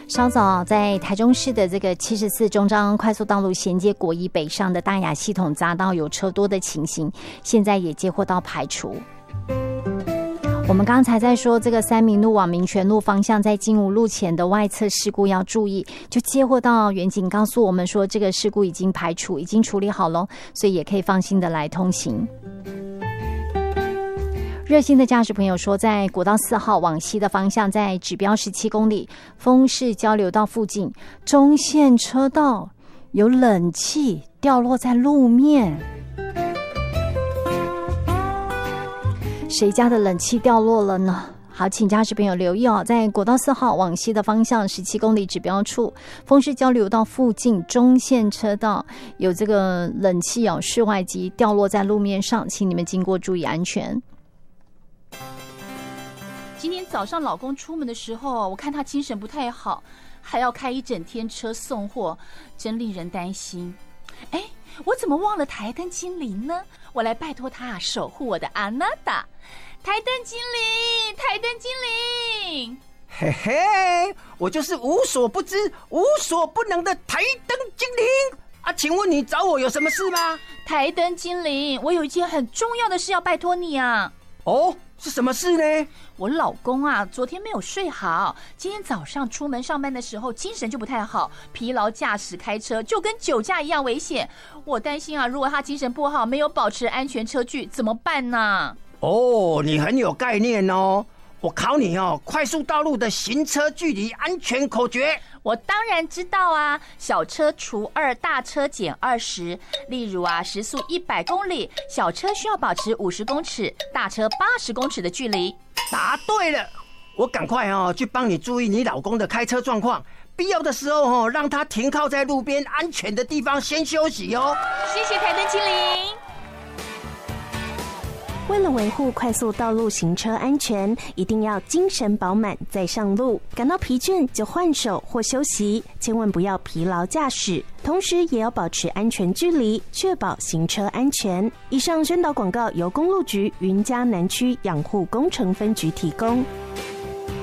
稍早在台中市的这个74中彰快速道路衔接国一北上的大雅系统匝道有车多的情形，现在也接获到排除。我们刚才在说这个三民路往民权路方向在金武路前的外侧事故要注意，就接获到远警告诉我们说这个事故已经排除，已经处理好了，所以也可以放心的来通行。热心的驾驶朋友说，在国道4号往西的方向，在指标17公里丰市交流道附近中线车道有冷气掉落在路面，谁家的冷气掉落了呢？好，请驾驶朋友留意哦，在国道4号往西的方向17公里指标处丰市交流道附近中线车道有这个冷气哦，室外机掉落在路面上，请你们经过注意安全。 今天早上老公出门的时候，我看他精神不太好，还要开一整天车送货，真令人担心。哎，我怎么忘了台灯精灵呢？我来拜托他守护我的阿娜达。台灯精灵，台灯精灵， 嘿嘿，我就是无所不知、无所不能的台灯精灵啊！请问你找我有什么事吗？ 台灯精灵，我有一件很重要的事要拜托你啊。 哦，是什么事呢？ 我老公啊，昨天没有睡好，今天早上出门上班的时候精神就不太好，疲劳驾驶开车就跟酒驾一样危险。我担心啊，如果他精神不好，没有保持安全车距，怎么办呢？ 哦，你很有概念哦。我考你哦，快速道路的行车距离安全口诀。 我当然知道啊，小车除2，大车减20。例如啊，时速100公里，小车需要保持50公尺，大车80公尺的距离。 答对了，我赶快哦去帮你注意你老公的开车状况，必要的时候哦让他停靠在路边安全的地方先休息哦。 谢谢台灯精灵。 为了维护快速道路行车安全，一定要精神饱满再上路，感到疲倦就换手或休息，千万不要疲劳驾驶，同时也要保持安全距离，确保行车安全。以上宣导广告由公路局云嘉南区养护工程分局提供。